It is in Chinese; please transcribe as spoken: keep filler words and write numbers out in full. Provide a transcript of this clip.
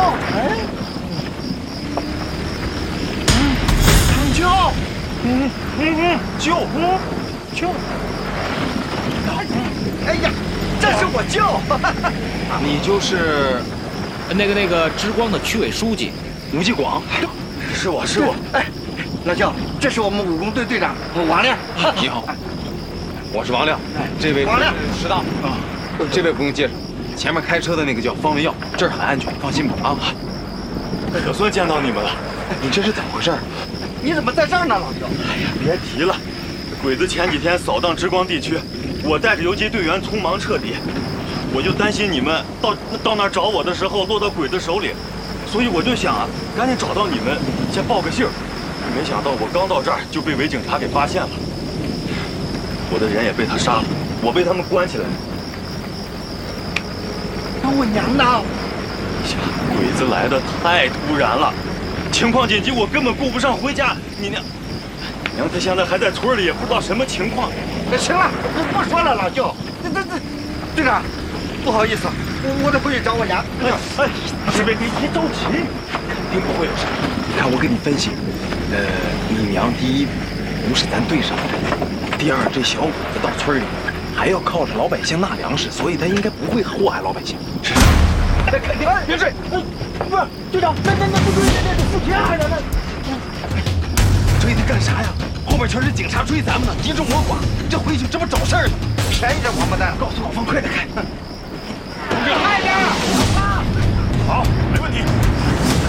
哎，嗯，救，嗯嗯嗯，救，嗯救， 哎呀，这是我舅， 你就是那个那个之光的区委书记吴继广。 是我是我。哎，老舅，这是我们武工队队长王亮。 你好，我是王亮。这位王亮师大啊，这位不用介绍，前面开车的那个叫方文耀，这儿很安全，放心吧啊。 可算见到你们了。 你这是怎么回事？ 你怎么在这儿呢，老舅？ 哎呀，别提了，鬼子前几天扫荡之光地区，我带着游击队员匆忙撤离，我就担心你们到到那儿找我的时候落到鬼子手里，所以我就想啊，赶紧找到你们，先报个信儿。没想到我刚到这儿就被伪警察给发现了，我的人也被他杀了，我被他们关起来了。 那我娘呢？ 哎呀，鬼子来的太突然了，情况紧急，我根本顾不上回家。你娘，娘她现在还在村里，也不知道什么情况。 行了，不说了，老舅。这这这，队长，不好意思，我我得回去找我娘。 哎哎，师妹，你别着急， 肯定不会有事。你看我给你分析，呃，你娘第一不是咱队上的人，第二这小伙子到村里还要靠着老百姓纳粮食，所以他应该不会祸害老百姓。是。 那肯定。别睡。不是，队长，那那那不对，那那付钱还得那。 追他干啥呀？后面全是警察追咱们呢，敌众我寡，这回去这不找事儿呢？ 便宜这王八蛋！ 告诉老方，快点开！ 快点！ 好，没问题。